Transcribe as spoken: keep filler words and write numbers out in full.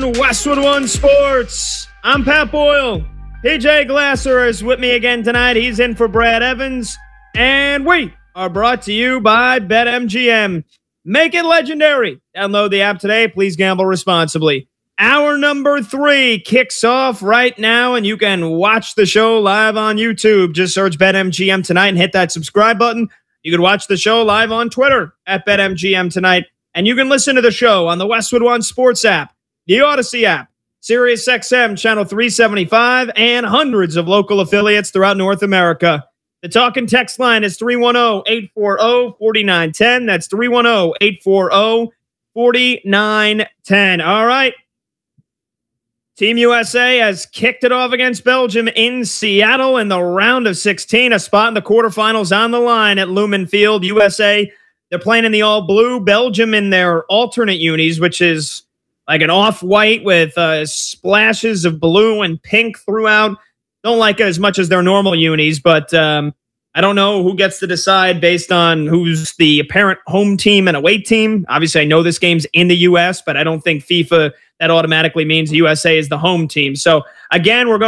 on Westwood One Sports. I'm Pat Boyle. P J Glasser is with me again tonight. He's in for Brad Evans. And we are brought to you by BetMGM. Make it legendary. Download the app today. Please gamble responsibly. Hour number three kicks off right now, and you can watch the show live on YouTube. Just search BetMGM tonight and hit that subscribe button. You can watch the show live on Twitter at BetMGM tonight. And you can listen to the show on the Westwood One Sports app, the Odyssey app, SiriusXM Channel three seventy-five, and hundreds of local affiliates throughout North America. The talk and text line is three one zero, eight four zero, four nine one zero. That's three one zero, eight four zero, four nine one zero. All right. Team U S A has kicked it off against Belgium in Seattle in the round of sixteen. A spot in the quarterfinals on the line at Lumen Field. U S A, they're playing in the all-blue. Belgium in their alternate unis, which is like an off-white with uh, splashes of blue and pink throughout. Don't like it as much as their normal unis, but um, I don't know who gets to decide based on who's the apparent home team and away team. Obviously, I know this game's in the U S, but I don't think FIFA, that automatically means the U S A is the home team. So, again, we're going